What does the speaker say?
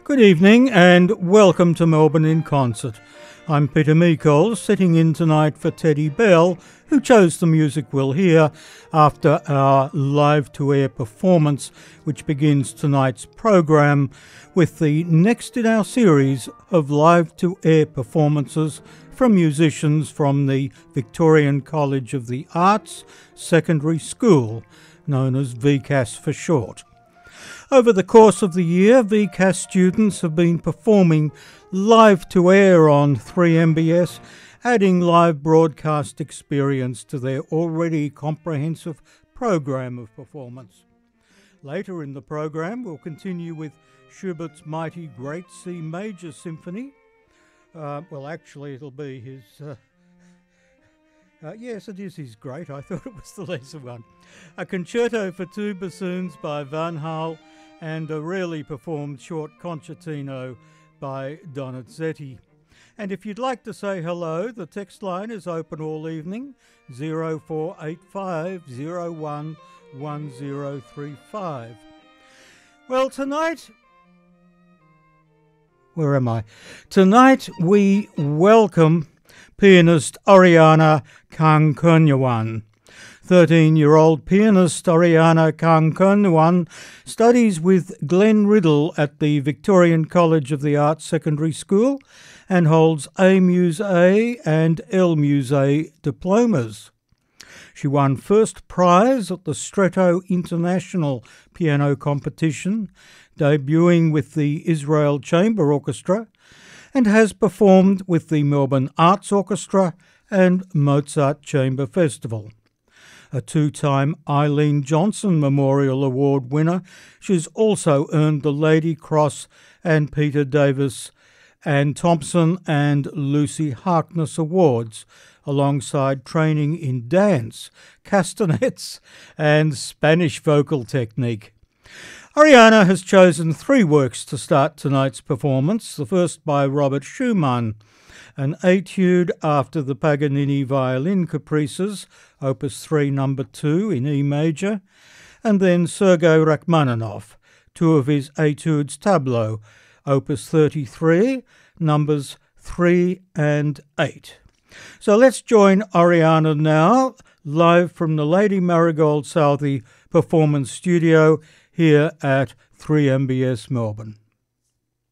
Good evening and welcome to Melbourne in Concert. I'm Peter Meikle, sitting in tonight for Teddy Bell, who chose the music we'll hear after our live-to-air performance, which begins tonight's program with the next in our series of live-to-air performances from musicians from the Victorian College of the Arts Secondary School, known as VCAS for short. Over the course of the year, VCAS students have been performing live-to-air on 3MBS, adding live broadcast experience to their already comprehensive program of performance. Later in the program, we'll continue with Schubert's mighty Great C Major Symphony. Actually, it'll be his... yes, it is his great. I thought it was the lesser one. A concerto for two bassoons by Van Hal and a rarely performed short concertino by Donizetti. And if you'd like to say hello, the text line is open all evening, 0485 01 1035. Well, tonight... Where am I? Tonight we welcome pianist Oriana Kangkunyawan. 13-year-old pianist Oriana Kangkunyawan studies with Glenn Riddle at the Victorian College of the Arts Secondary School and holds A Mus A and L Mus A diplomas. She won first prize at the Stretto International Piano Competition, debuting with the Israel Chamber Orchestra, and has performed with the Melbourne Arts Orchestra and Mozart Chamber Festival. A two-time Eileen Johnson Memorial Award winner, she's also earned the Lady Cross and Peter Davis and Thompson and Lucy Harkness Awards, alongside training in dance, castanets and Spanish vocal technique. Oriana has chosen three works to start tonight's performance, the first by Robert Schumann, an etude after the Paganini Violin Caprices, Opus 3 No. 2 in E major, and then Sergei Rachmaninoff, two of his etudes tableau, Opus 33, numbers 3 and 8. So let's join Oriana now, live from the Lady Marigold Southey Performance Studio here at 3MBS Melbourne.